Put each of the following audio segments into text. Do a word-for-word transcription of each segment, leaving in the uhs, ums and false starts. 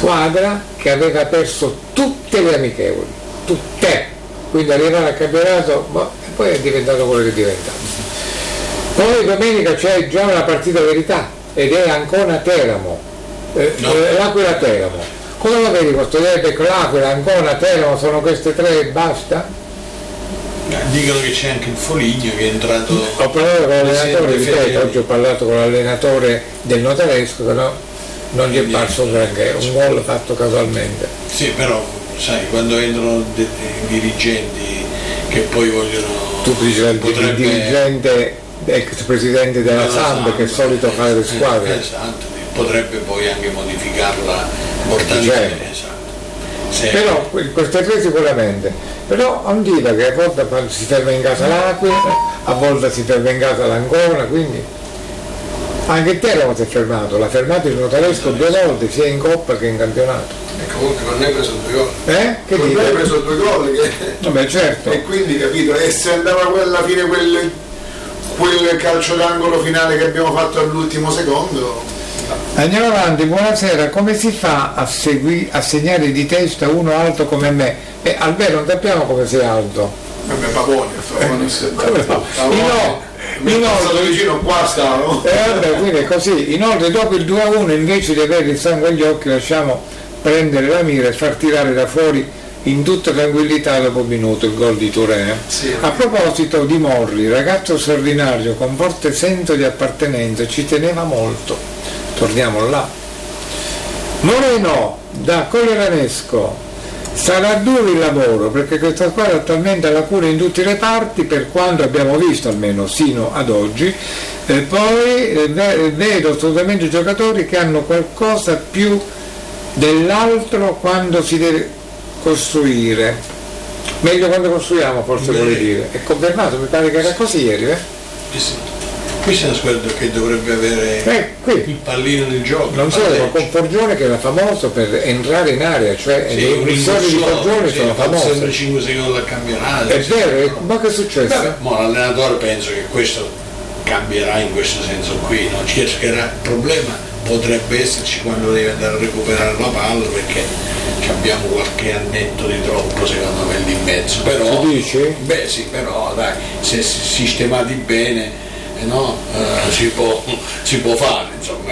squadra che aveva perso tutte le amichevoli, tutte, quindi arrivare al campionato, boh, e poi è diventato quello che è diventato. Poi domenica c'è già una partita verità ed è Ancona-Teramo, eh, no. l'Aquila Teramo. Come lo vedi questo derby? L'Aquila, Ancona, Teramo, sono queste tre e basta? Dicono che c'è anche il Foligno che è entrato. Ho parlato con l'allenatore, ripeto, oggi ho parlato con l'allenatore del Notaresco, però non gli è parso un granché, un gol fatto casualmente. Sì, però sai, quando entrano dei dirigenti che poi vogliono. Tu dici il potrebbe... dirigente ex presidente della Samp che è solito fare le squadre. Esatto, potrebbe poi anche modificarla importante. Esatto. Sì. Però queste tre sicuramente, però non dica che a volte si ferma in casa l'Aquila, a volte si ferma in casa l'Ancona, quindi anche il Teramo si è fermato, l'ha fermato il Notaresco due volte sia in Coppa che in campionato. E comunque non hai preso due gol. Eh? Che non dico? hai preso due gol che... Vabbè, certo. E quindi capito, e se andava quella fine quel, quel calcio d'angolo finale che abbiamo fatto all'ultimo secondo. Andiamo avanti, buonasera, come si fa a, segui, a segnare di testa uno alto come me? Eh, almeno non sappiamo come sei alto. Vabbè, Pavone, Pavone, eh, no. Inoltre, vicino qua stavo. Eh, vabbè, quindi è così. Inoltre dopo il due a uno invece di avere il sangue agli occhi lasciamo prendere la mira e far tirare da fuori in tutta tranquillità dopo un minuto il gol di Touré. Sì. A proposito di Morri, ragazzo straordinario con forte senso di appartenenza, ci teneva molto. Torniamo là. Moreno da Colleranesco, sarà duro il lavoro perché questa squadra attualmente ha lacune in tutti i reparti per quanto abbiamo visto almeno sino ad oggi, e poi eh, vedo assolutamente giocatori che hanno qualcosa più dell'altro quando si deve costruire, meglio quando costruiamo forse. Beh, vuole dire, è confermato, mi pare che era così ieri, eh? Sì. Qui c'è una squadra che dovrebbe avere eh, il pallino nel gioco. Non solo, ma con Forgione che era famoso per entrare in area, cioè sì, le missioni di Forgione sì, sono famose. Sempre cinque secondi al campionato. È vero, ma che è successo? Beh, ma l'allenatore penso che questo cambierà in questo senso qui, non cercherà. Il problema potrebbe esserci quando deve andare a recuperare la palla perché abbiamo qualche annetto di troppo secondo me lì in mezzo. Però, tu dici? Beh sì, però dai, se sistemati bene. No? Uh, si, può, si può fare insomma.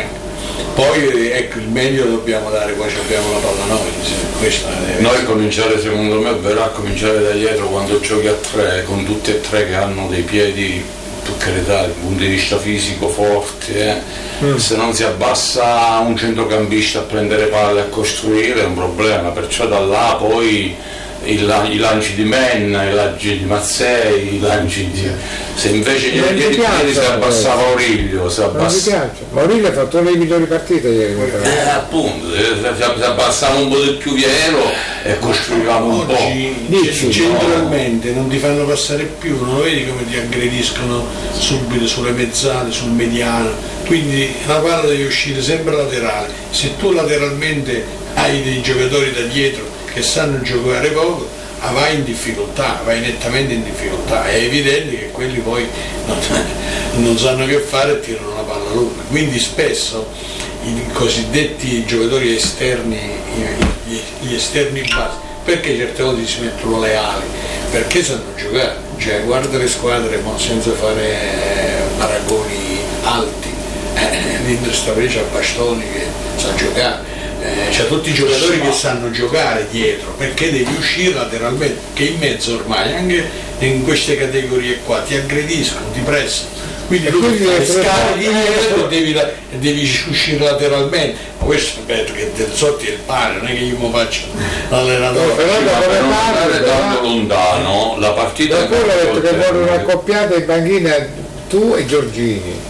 Poi ecco, il meglio dobbiamo dare, poi abbiamo la palla noi. Questa deve... Noi cominciare secondo me verrà a cominciare da dietro quando giochi a tre, con tutti e tre che hanno dei piedi, per carità, dal punto di vista fisico forti, eh. mm. Se non si abbassa un centrocampista a prendere palle e a costruire è un problema, perciò da là poi I, i lanci di Menna, i lanci di Mazzei, i lanci di... se invece gli piedi si abbassava Aurelio, si abbassa... Non mi piace, ma Aurelio ha fatto le migliori partite ieri. Eh, appunto, si abbassava un po' del più Piero e costruivamo un Oggi, po'. Dici, centralmente no. Non ti fanno passare più, non lo vedi come ti aggrediscono subito sulle mezzane, sul mediano, quindi la palla deve uscire sempre laterale. Se tu lateralmente hai dei giocatori da dietro che sanno giocare poco, vai in difficoltà, vai nettamente in difficoltà, è evidente che quelli poi non, non sanno che fare e tirano la palla lunga, quindi spesso i cosiddetti giocatori esterni, gli, gli esterni in base, perché certe volte si mettono le ali? Perché sanno giocare, cioè guarda le squadre ma senza fare paragoni alti, eh, l'Inter sta invece a Bastoni che sa giocare. Eh, c'è tutti i giocatori che sanno giocare dietro, perché devi uscire lateralmente, che in mezzo ormai anche in queste categorie qua ti aggrediscono, ti pressano, quindi tu fai scarichi dietro e devi, devi uscire lateralmente, ma questo ripeto che del sotto è il pane, non è che io mi faccio l'allenatore. Però per non andare tanto lontano la partita da quello ha detto che vuole una accoppiata in panchina tu e Giorgini.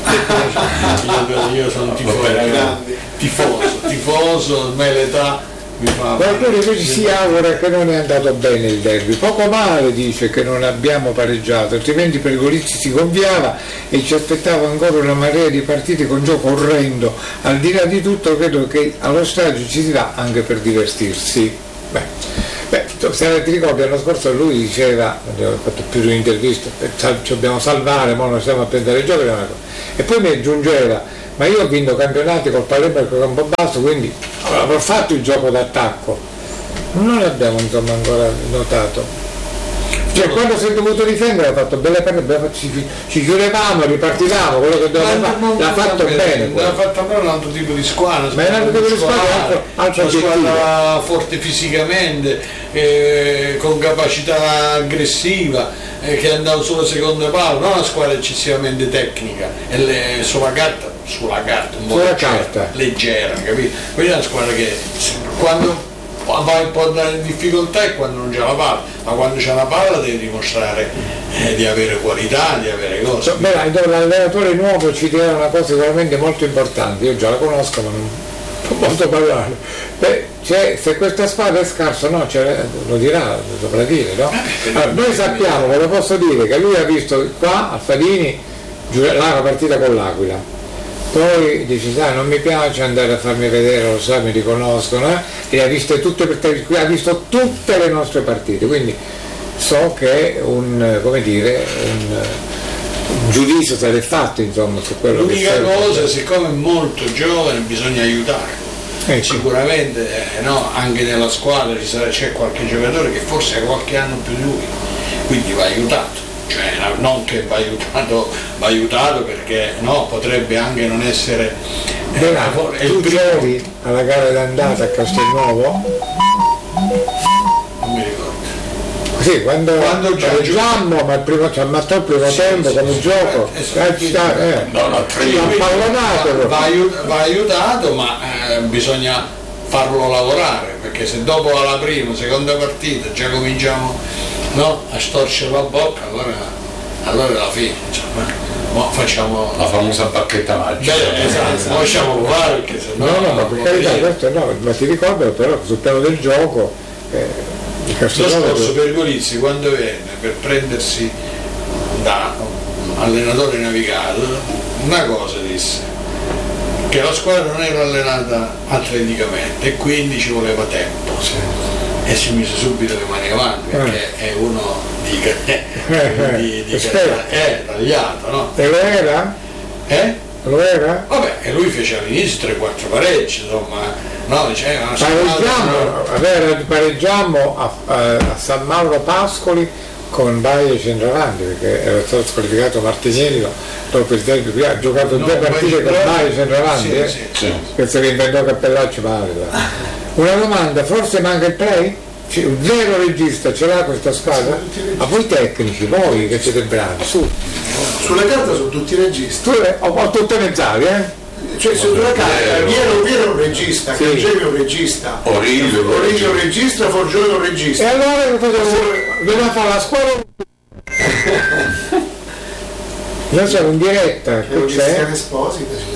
io, io sono tifoso, tifoso, tifoso, ormai l'età mi fa. Qualcuno invece si augura che non è andato bene il derby, poco male dice che non abbiamo pareggiato, altrimenti per i golisti si gonfiava e ci aspettava ancora una marea di partite con gioco orrendo. Al di là di tutto credo che allo stadio ci si va anche per divertirsi. Beh. Beh, se ti ricordi l'anno scorso lui diceva, abbiamo fatto più di un'intervista, ci dobbiamo salvare, ma non stiamo a prendere il gioco, e poi mi aggiungeva ma io ho vinto campionati col Palermo e col Campobasso, quindi avrò fatto il gioco d'attacco. Non l'abbiamo insomma ancora notato. Cioè quando si è dovuto difendere ha fatto belle penne, ci, ci chiudevamo, ripartivamo, quello che doveva fare, l'ha fatto bene. L'ha fatto però un altro tipo di squadra, ma è un altro tipo di squadra, altro, altro una squadra forte fisicamente, eh, con capacità aggressiva, eh, che andava sulla seconda palla, non una squadra eccessivamente tecnica, e le, sulla carta, sulla carta, un po' sulla leggera, carta. leggera, capito? Quindi è una squadra che quando va un po' in difficoltà e quando non c'è la palla, ma quando c'è la palla devi dimostrare eh, di avere qualità, di avere cose. Beh, l'allenatore nuovo ci dirà una cosa sicuramente molto importante, io già la conosco ma non, non posso parlare. Beh, cioè, se questa squadra è scarsa, no, cioè, lo dirà, lo dovrà dire, no? Allora, noi sappiamo, ve lo posso dire, che lui ha visto qua a Fadini la partita con l'Aquila. Poi dice, sai, non mi piace andare a farmi vedere, lo sa, mi riconoscono, eh? E ha visto tutte, ha visto tutte le nostre partite, quindi so che un, come dire, un, un giudizio sarà fatto insomma su quello l'unica che l'unica cosa, siccome è molto giovane bisogna aiutarlo, ecco. Sicuramente eh, no, anche nella squadra ci sarà, c'è qualche giocatore che forse ha qualche anno più di lui, quindi va aiutato. Cioè, non che va aiutato, va aiutato perché no, potrebbe anche non essere eh, Beh, è tu giochi alla gara d'andata a Castelnuovo? Non mi ricordo. Sì, quando, quando pareggiammo, ma il primo, ci ammattò il primo sì, tempo sì, come sì, gioco, sì, eh, sì, eh, no, no, va, va, aiutato, va aiutato, ma eh, bisogna farlo lavorare, perché se dopo la prima, seconda partita già cominciamo no, a storcere la bocca, allora, allora è la fine, insomma. Ma facciamo la famosa bacchetta magica. Beh, esatto, non lasciamo fare perché se no. No, no, ma per carità, questo no, ma ti ricordo però sul piano del gioco eh, lo scorso per Golizzi quando venne per prendersi da allenatore navigato una cosa disse, che la squadra non era allenata atleticamente e quindi ci voleva tempo, sì. E si mise subito le mani avanti perché eh. è uno di, eh, di, di è tagliato, no? E lo era? Eh? Lo era? Vabbè, e lui fece all'inizio tre quattro pareggi, insomma, no, diceva una pareggiamo, vabbè, pareggiammo a, a, a San Mauro Pascoli con Baia Centravanti perché era stato squalificato Martinieri dopo il tempo, ha giocato no, due partite con Baia Centravanti, sì, eh? Sì, sì. Penso che inventò Cappellacci parla. Una domanda, forse manca il play? Zero regista ce l'ha questa squadra? Ma voi tecnici, voi che siete bravi, su. Sulla carta sono tutti registi. Tu, ho, ho tutte mezzali, eh? Cioè sulla carta Piero Piero è un regista, sì. Cangelli è un regista, Origlio Origlio un regista, Forgione è un regista. E allora dobbiamo fare la squadra? Noi siamo in diretta, che c'è? Esposito.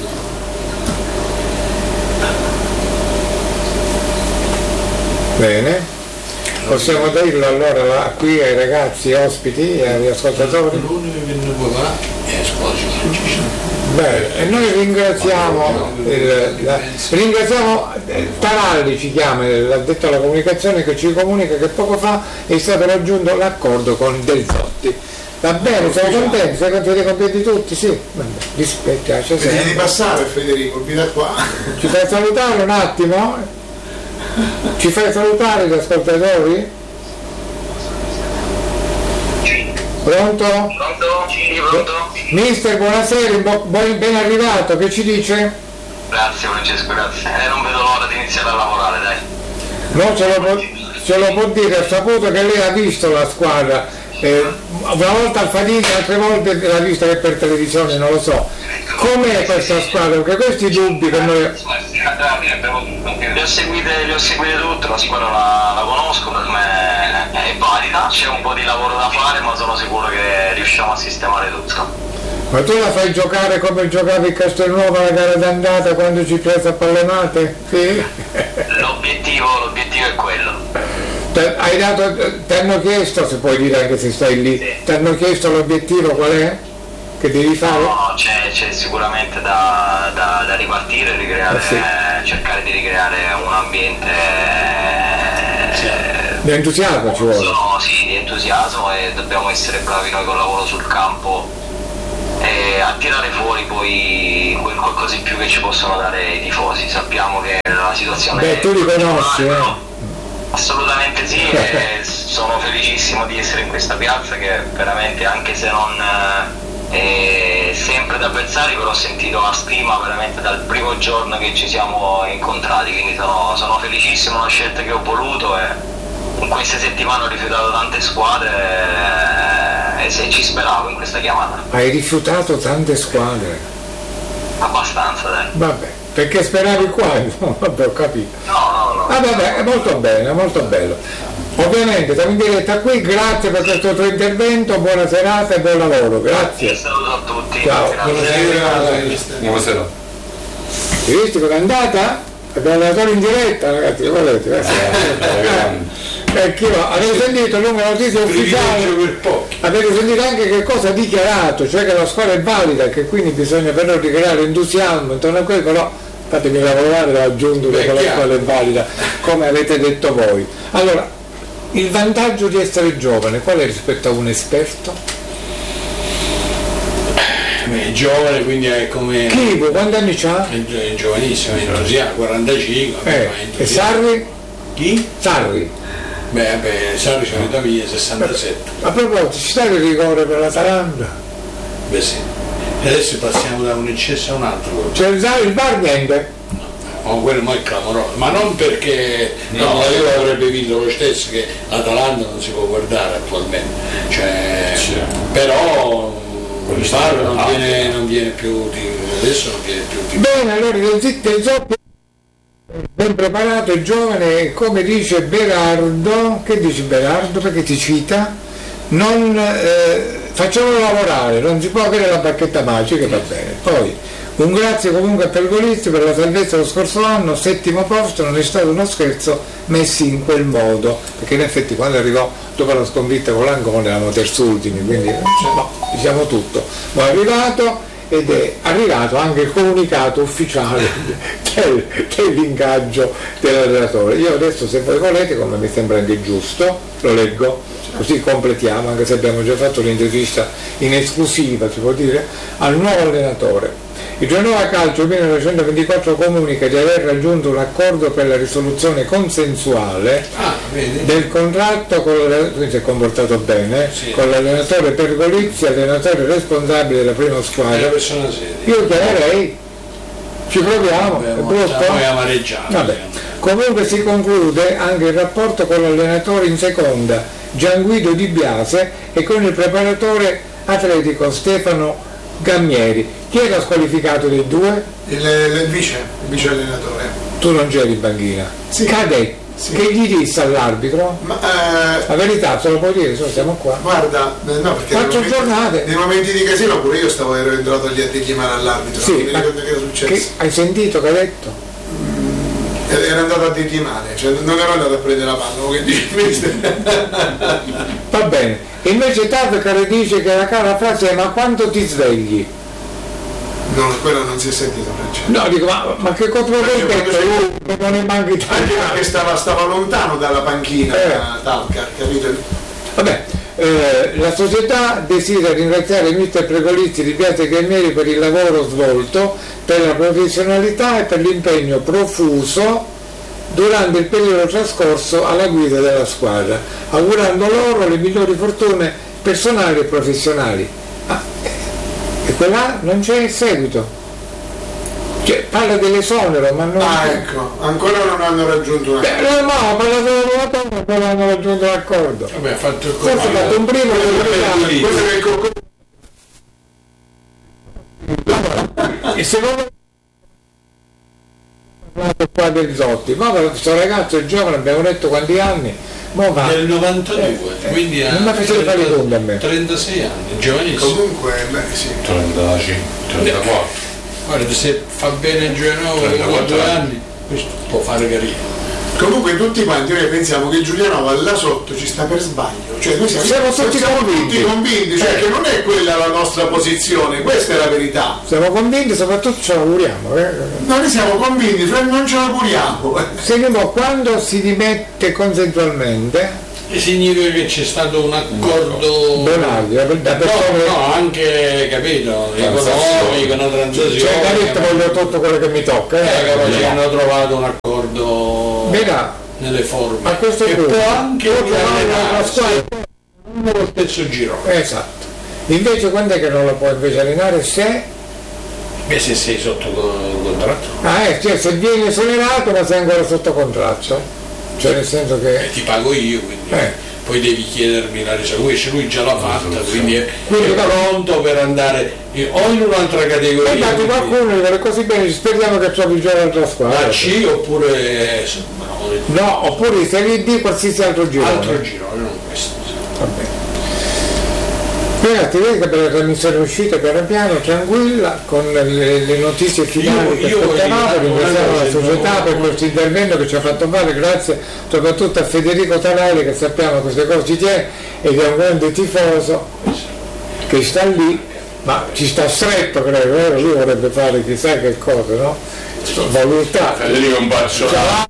Bene, possiamo dirlo allora là, qui ai ragazzi ospiti e agli ascoltatori? L'unico che non può fare è Esposito. Bene, e noi ringraziamo il, la, ringraziamo eh, Taralli ci chiama, l'addetto alla comunicazione, che ci comunica che poco fa è stato raggiunto l'accordo con Del Zotti. Va bene, siamo contenti, siamo contenti contenti tutti, sì, vabbè, dispiace. Vedi di passare Federico, qui da qua. Ci fai salutare un attimo? Ci fai salutare gli ascoltatori? Pronto? Pronto? Sì, pronto? Mister, buonasera, ben, ben arrivato, che ci dice? Grazie Francesco, grazie. Eh, non vedo l'ora di iniziare a lavorare, dai. No, ce lo, può, ce lo può dire, ho saputo che lei ha visto la squadra, eh, una volta al Fadini, altre volte l'ha vista che per televisione, non lo so. Com'è questa squadra? Perché questi dubbi che noi... Le ho seguite, le ho seguite tutte, la squadra la, la conosco, per me è valida, c'è un po' di lavoro da fare ma sono sicuro che riusciamo a sistemare tutto. Ma tu la fai giocare come giocavi il Castelnuovo alla gara d'andata quando ci presa a pallemate? Sì? L'obiettivo, l'obiettivo è quello. Hai dato, ti hanno chiesto, se puoi dire anche se stai lì, sì. Ti hanno chiesto l'obiettivo qual è? Che devi fare? No, c'è, c'è sicuramente da, da, da ripartire, ricreare, eh sì. cercare di ricreare un ambiente sì. di entusiasmo ci vuole. No, sì, di entusiasmo, e dobbiamo essere bravi noi col lavoro sul campo e a tirare fuori poi quel qualcosa in più che ci possono dare i tifosi. Sappiamo che la situazione Beh, tu li conosci, eh? Assolutamente sì, e sono felicissimo di essere in questa piazza che veramente, anche se non è sempre da avversari, però ho sentito la stima veramente dal primo giorno che ci siamo incontrati, quindi sono, sono felicissimo, è una scelta che ho voluto e in queste settimane ho rifiutato tante squadre e se ci speravo in questa chiamata. Hai rifiutato tante squadre? Abbastanza, dai. Vabbè, perché speravi qua? No, vabbè, ho capito. No, no, no. Ah, vabbè, è molto bene, è molto bello. Ovviamente siamo in diretta qui, grazie per questo tuo intervento, buona serata e buon lavoro, grazie. Un saluto a tutti. Ciao. Grazie. Buonasera. Hai visto come è andata? Abbiamo l'allenatore in diretta, ragazzi, che volete? Eh, chi va? Avete sentito lunga notizia ufficiale? Avete sentito anche che cosa ha dichiarato, cioè che la squadra è valida, che quindi bisogna però ricreare entusiasmo intorno a quello, però fatemi lavorare, l'ho aggiunto che la squadra è valida, come avete detto voi. Allora, il vantaggio di essere giovane, qual è rispetto a un esperto? È giovane, quindi è come... Chivo, quanti anni c'ha? È, è giovanissimo, è entusiasta, quarantacinque. Eh, è e entusiasta. Sarri? Chi? Sarri. Beh, beh, Sarri c'è l'età mia, sessantasette. A proposito, ci sta il rigore per l'Atalanta? Beh sì. E adesso passiamo da un eccesso a un altro. C'è il V A R, il V A R niente? Oh, quello mo è clamoroso, ma non perché No. non io avrebbe vinto lo stesso, che l'Atalanta non si può guardare attualmente, cioè, Sì. però il V A R non Ah, viene, non viene più di, adesso non viene più di... Bene, allora del Zit del Zoppi ben preparato e giovane, come dice Berardo, che dici Berardo perché ti cita? Non eh, facciamolo lavorare, non si può avere la bacchetta magica, va bene. Poi un grazie comunque a Pergolisti per la salvezza lo scorso anno, settimo posto, non è stato uno scherzo messi in quel modo, perché in effetti quando arrivò dopo la sconfitta con l'Ancona erano terzultimi, quindi no, diciamo tutto, ma è arrivato ed è arrivato anche il comunicato ufficiale del, dell'ingaggio dell'allenatore. Io adesso, se voi volete, come mi sembra anche giusto, lo leggo, così completiamo, anche se abbiamo già fatto l'intervista in esclusiva, si può dire, al nuovo allenatore. Il Genova Calcio millenovecentoventiquattro comunica di aver raggiunto un accordo per la risoluzione consensuale Ah, vedi? del contratto con l'allenatore, quindi si è comportato bene, Sì. con l'allenatore Pergolizzi, allenatore responsabile della prima È una squadra. persona seria. Io chiamerei, ci proviamo, è brutto? Poi amareggiato. Vabbè. Comunque si conclude anche il rapporto con l'allenatore in seconda, Gianguido Di Biase, e con il preparatore atletico Stefano Gammieri. Chi era squalificato dei due? Il, il vice, il vice allenatore. Tu non c'eri in banchina. Sì. Cadè. Sì. Che gli disse all'arbitro? Ma eh, La verità, se lo puoi dire, so, siamo qua. guarda, eh, no, perché Quattro nei momenti- giornate. nei momenti di casino pure io stavo ero entrato lì a chiamare all'arbitro, Sì, non mi ma ricordo che era che successo. hai sentito che ha detto? Era andato a declinare, cioè non ero andato a prendere la palla, che dici? Va bene. Invece Tavkar dice che la cara frase è: ma quanto ti svegli? No, quello non si è sentito, Francesco. No, dico, ma, ma che cosa vuoi Perché detto? quando Lui che non è manco Anche italiano. perché stava, stava lontano dalla panchina, Eh. Talcar, capito? Vabbè, eh, la società desidera ringraziare il mister Pregolizzi di Piazza Gammieri per il lavoro svolto, per la professionalità e per l'impegno profuso durante il periodo trascorso alla guida della squadra, augurando loro le migliori fortune personali e professionali. Ah, e quella non c'è il seguito. Cioè, parla dell'esonero, ma non... Ah, ecco, ancora non hanno raggiunto una... Beh, no, no, parla della donna, ma poi non hanno raggiunto l'accordo. Vabbè, ha fatto il Forse ha fatto un primo e Quello che il cocco... e secondo me qua del Zotti, ma questo ragazzo è giovane, abbiamo detto quanti anni, mo va. del novantadue, Eh, quindi eh, ha non mi facete fare i conti a me. trentasei anni, giovanissimo. Comunque, beh, sì. trentacinque, trentaquattro. Guarda, se fa bene a Genova con trentaquattro due anni. anni, questo può fare carriera. Comunque tutti quanti noi pensiamo che Giulianova là sotto ci sta per sbaglio, cioè noi siamo, Siamo tutti convinti. tutti convinti, cioè Eh. che non è quella la nostra posizione, questa è la verità. Siamo convinti, soprattutto ce l'auguriamo. Eh. Noi siamo convinti, cioè non ce l'auguriamo. Sentiamo, quando si dimette consensualmente, significa che c'è stato un accordo Bonario, da no, persone- no, anche capito, economico, una transazione. Cioè, da detto voglio tutto quello che mi tocca. Eh, Eh, però ci hanno trovato un accordo Verrà. nelle forme. A questo che punto può anche può chiamare la allenarsi squadra. nello stesso girone. Esatto. Invece quando è che non lo può invece allenare? Se Beh, se sei sotto co- contratto, ah eh, cioè se viene esonerato ma sei ancora sotto contratto. Cioè nel senso che. eh, ti pago io, quindi Eh. poi devi chiedermi la restituzione. Lui già l'ha fatta, quindi è, Quindi è va- pronto per andare in- o in un'altra E categoria. infatti qualcuno gli vuole così bene, speriamo che trovi già l'altra squadra. A C oppure eh, no, No, oppure in Serie D qualsiasi altro giro. altro girone, non questo. Va bene. Ragazzi, vedi che bella trasmissione è uscita piano piano, tranquilla, con le, le notizie finali Io- che io voglio aspettavamo, dire una ringraziamo la cosa, società no, per no. questo intervento che ci ha fatto fare, grazie soprattutto a Federico Tanari che sappiamo queste cose ci tiene ed è un grande tifoso che sta lì, ma ci sta stretto credo, vero? Lui vorrebbe fare chissà che cosa, no? Voluttà. Federico è un bacione.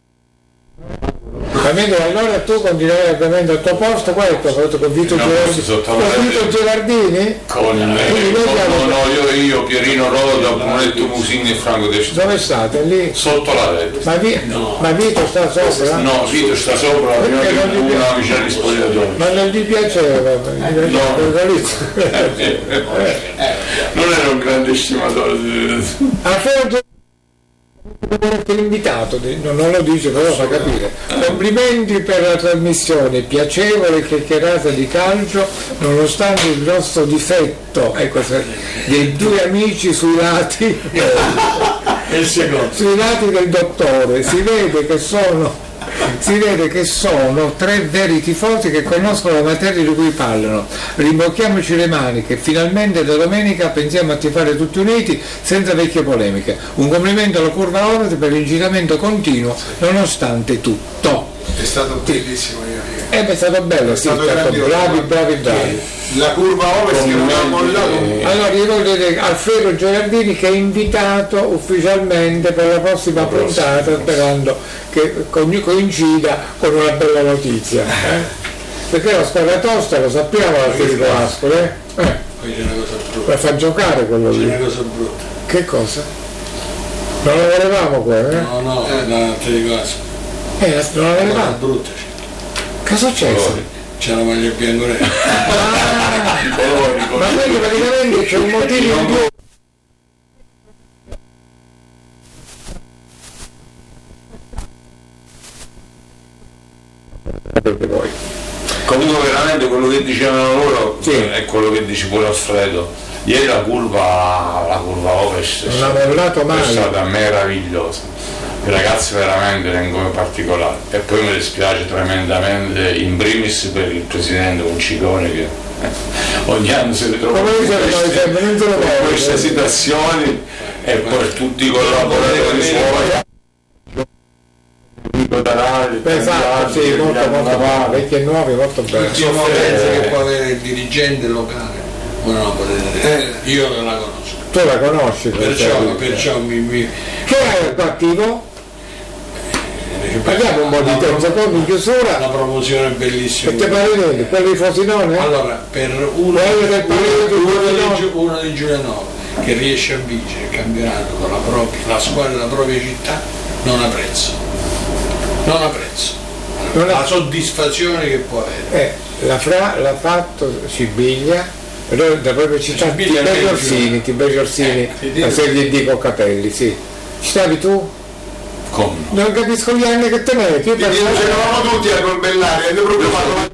Va bene, allora tu continuerai ovviamente al tuo posto, qua è il tuo posto con Vito No, Gerardini. sotto Con la- Vito Gerardini? Con, eh, Quindi noi con- abbiamo- no, io, io, Pierino Roda, Brunetto Musini e Franco De Stefano. Dove state? Lì? Sotto la rete. Ma, Vi- No. ma Vito sta sopra? No, Vito sta sopra, prima Perché non di gli una piace? vicina di spogliatoio. Ma non gli piaceva? Gli piaceva Non era un grande stimatore di... A Ferro invitato, non non lo dice però fa capire. Complimenti per la trasmissione, piacevole chiacchierata di calcio nonostante il grosso difetto ecco, se- dei due amici sui lati E il secondo. sui lati del dottore si vede che sono si vede che sono tre veri tifosi che conoscono la materia di cui parlano. Rimbocchiamoci le maniche, finalmente da domenica pensiamo a tifare tutti uniti senza vecchie polemiche. Un complimento alla Curva Ovest per l'incitamento continuo nonostante tutto. È stato bellissimo ieri. Eh beh, è stato bello, sì, è stato stato grandioso. bravi, bravi, bravi. La curva ovest che non ha mollato. Allora ricordate Alfredo Gerardini che è invitato ufficialmente per la prossima puntata sperando che co- coincida con una bella notizia. eh? Perché la squadra tosta lo sappiamo la Federico Ascoli, eh? eh? Poi c'è una cosa brutta. La fa giocare quello C'è lì. una cosa brutta. Che cosa? Non la volevamo qua, eh? No, no, no, te dico asco. Eh, la- non la Una cosa volevamo. brutta. Che è successo? C'è la maglia bianco-nera. Ah, I colori, i ma quindi praticamente c'è un motivo in più. Perché poi Comunque veramente quello che dicevano loro Sì. è quello che dice pure Alfredo. Ieri la curva, la curva ovest è non stata- ha mollato è mai. stata meravigliosa. I ragazzi veramente vengono particolari. E poi mi dispiace tremendamente in primis per il presidente Concicone che eh, ogni anno si ritrova Come in dice noi queste, sempre, non se lo in può, queste eh. situazioni e poi tutti i collaboratori suoi. Nico Tarari, Esatto, sì, Tanti, molto Gianni molto Navarro. bravo, vecchi e nuovi, molto bello. L'ultima sofferenza che può avere il dirigente locale. Ma non la potete dire. Io non la conosco. Tu la conosci, Perciò, perciò. perciò mi, mi Che hai il tuo attivo? Parliamo un po' di la, tempo, secondo in chiusura. la promozione è bellissima. E te pare niente, quello di Frosinone? Allora, per uno, Quello del periodo di uno, uno, Giulianova. di, Giu- uno di Giulianova che riesce a vincere il campionato con la, propria, la squadra della propria città non ha prezzo. Non ha prezzo. Non ha- La soddisfazione che può avere. Eh, la Fra l'ha fatto Sibiglia, però da proprio città Sibiglia Tiberio è Orsini, Tiberio Orsini, Eh, la serie D con Capelli, sì. Ci stavi tu? Come? Non capisco gli anni che te metti, io Quindi pensavo- c'eravamo tutti a colbellare, avete proprio fatto la...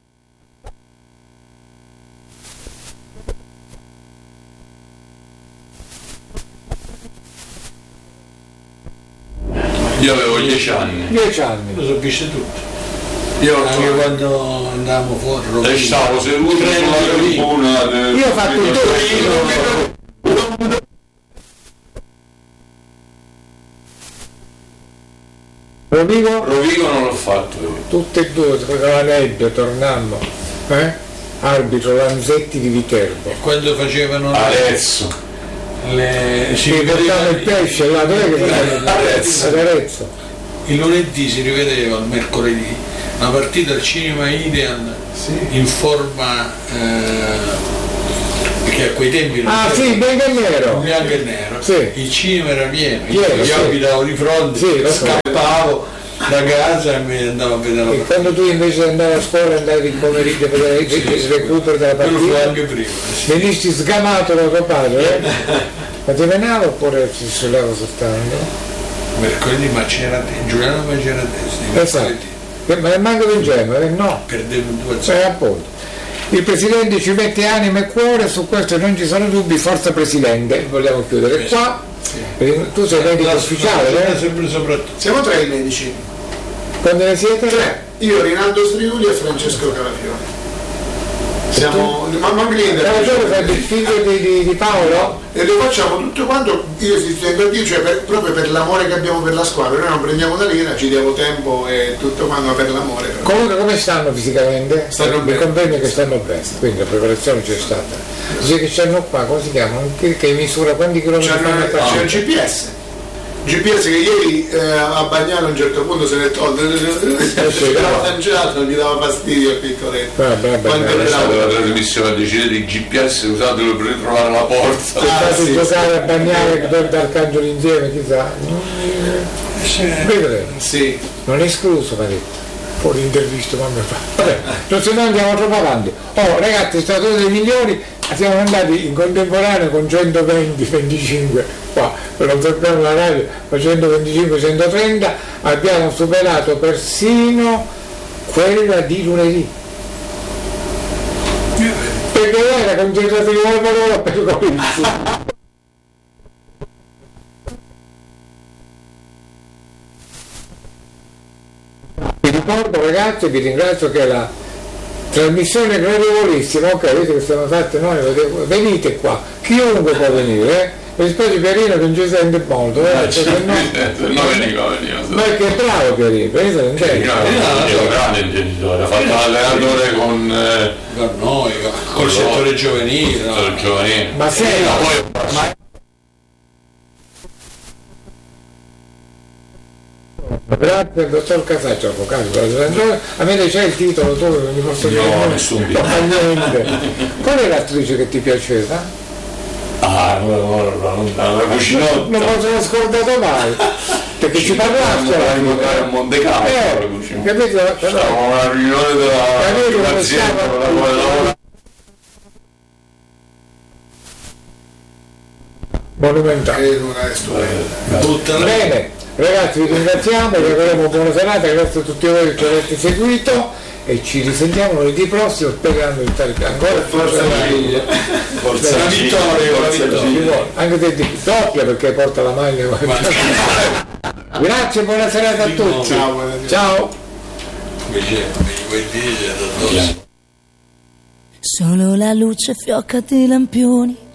Io avevo dieci anni. dieci anni. Lo so visto tutto. Io Anche quando andavamo fuori. e Rovino. stavo seduto Treno sulla di Rovino. tribuna del- Io ho fatto il del- Torino. Rovigo? Rovigo non l'ho fatto io. Tutte e due, con la nebbia tornammo. Eh? Arbitro Lanzetti di Viterbo. Quando facevano Arezzo. le, Ci portavano il pesce là, dov'è che facevano? Arezzo. Ad Arezzo. il lunedì si rivedeva, il mercoledì, una partita al cinema Ideal Sì. in forma eh, perché a quei tempi non Ah c'era- sì, bianco e nero. bianco e nero, Sì. il cinema era pieno, Pieno, io sì. abitavo di fronte, Sì, lo so. scappavo da casa e mi andavo a vedere la E partita. quando tu invece andavi a scuola andavi il pomeriggio a vedere il il recupero della Quello fu partita, anche prima. sì. venisti sgamato da tuo padre, eh? Ma ti venava oppure ci sullava soltanto? Mercoledì Maceratesi, Giuliano Maceratesi, Esatto. mercoledì, Eh, Ma è manco ingenuo, eh? No. perdevo due a zero. Cioè, appunto. Il Presidente ci mette anima e cuore, su questo non ci sono dubbi, forza Presidente, vogliamo chiudere qua. Eh, Tu sei medico La- ufficiale, la- eh? sempre soprattutto. Siamo tre i medici. Quando ne siete? Tre. Io, Rinaldo Striuli e Francesco Calafiori. Siamo. Ma non La ragione per il figlio di, di, di Paolo? E lo facciamo tutto quanto io si tengo a dire, cioè per- proprio per l'amore che abbiamo per la squadra. Noi non prendiamo una lira, ci diamo tempo e tutto quanto, ma per l'amore. però. Comunque come stanno fisicamente? Stanno Mi bene. conviene che stanno bene, quindi la preparazione c'è stata. Dice che c'hanno qua, come si chiama? Che, che misura quanti chilometri C'è fanno per c'è il G P S. G P S che ieri eh, a Bagnano a un certo punto se ne è tolto, si l'ha lanciato, gli dava fastidio al piccoletto. Vabbè, vabbè, Quanto vabbè. ne Lasciate dava? la trasmissione, decidete di G P S, usatelo per ritrovare la porta. Se Ah, fate sì, giocare a bagnare con D'Arcangelo insieme, chissà. Vedremo. Sì. Non è escluso, mi ha detto. Fuori intervista quando fa. Vabbè, non se no andiamo troppo avanti. Oh ragazzi, è stato uno dei migliori, siamo andati in contemporanea con centoventi venticinque qua, non fermiamo la radio, con centoventicinque centotrenta, abbiamo superato persino quella di lunedì. Perché era concentrazione di parola per cominciare. Vi ricordo ragazzi, vi ringrazio che la trasmissione è gradevolissima, ok, vedete che stiamo fatte noi, venite qua, chiunque può venire, eh? Mi spiace Pierino che non ci sente molto, eh? Perché no, No, veniva, veniva. ma è che è bravo Pierino, pensa, non c'è. È un grande imprenditore, ha fatto l'allenatore con eh, Con noi, col settore giovanile, no? il giovanile. Ma se Ma poi ma... Grazie al dottor Casaccio, avvocato, a me c'è il titolo tu non mi posso dire No, niente. nessun No, ma niente. Qual è l'attrice che ti piaceva? ah, no, no, no, no, la cucinotta. Non me lo sono scordato mai, perché ci parlaste alla fine. a Monte Carlo, Eh, capito? Però- stavo a una riunione della Capito di come un'azienda stava? con la quale lavoro. Monumentale. E non è stupendo. Buttala. Bene, ragazzi vi ringraziamo, vi auguriamo buona serata, grazie a tutti voi che ci avete seguito e ci risentiamo lunedì prossimo sperando di stare ancora più Forza serati. Ciglia. Forza La Ciglia, vittoria, la forza vittoria. Ci Ciglia. vuole, anche te di doppia perché porta la maglia. Grazie, buona serata a tutti. Ciao, buona Ciao. Invece, mi vuoi dire, dottor? Solo la luce fiocca dei lampioni